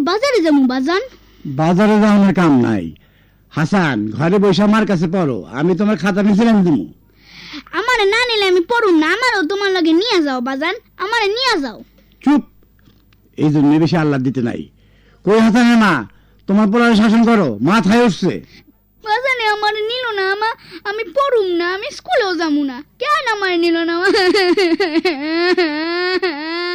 বাজারে যাবো বাজান। বাজারে যাওয়ার কাম নাই হাসান, ঘরে বসে আমার কাছে পড়ো, আমি তোমার খাতা মিছিলাম দিব। আমারে না নিলে আমি পড়ুম না, আমারও তোমার লগে নিয়ে যাও বাজান, আমারে নিয়ে যাও। চুপ, এই জন্য বেশি আল্লাহ দিতে নাই। কই হাসানের মা, তোমার পোলারে শাসন করো, মাথায় উঠছে। বাজানে আমারে নিল না, আমি পড়ুম না, আমি স্কুলেও যাবো না, কেন আমারে নিল না?